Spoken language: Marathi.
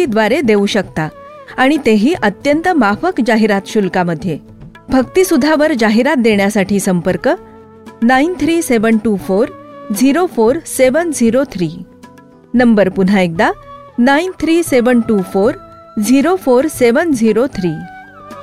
OTTद्वारे देऊ शकता आणि तेही अत्यंत माफक जाहिरात शुल्कामध्ये. भक्तिसुधावर जाहिरात देण्यासाठी संपर्क 9372404703. नंबर पुन्हा एकदा 9372404703.